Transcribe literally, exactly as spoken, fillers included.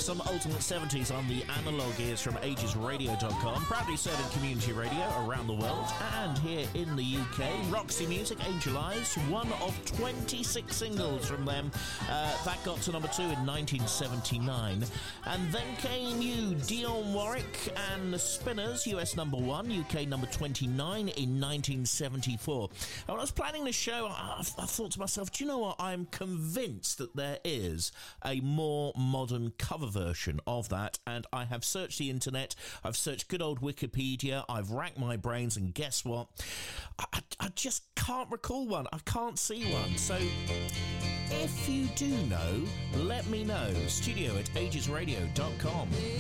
some Ultimate seventies on the analog ears from ages radio dot com, proudly serving community radio around the world and here in the U K. Roxy Music, Angel Eyes, one of twenty-six singles from them. Uh, that got to number two in nineteen seventy-nine. And then came you, Dionne Warwick and the Spinners, U S number one, U K number twenty-nine in nineteen seventy-four. And when I was planning the show, I, I thought to myself, do you know what? I'm convinced that there is a more modern cover version of that, and I have searched the internet, I've searched good old Wikipedia, I've racked my brains, and guess what? I, I, I just can't recall one. I can't see one. So if you do know, let me know. Studio at ages radio dot com.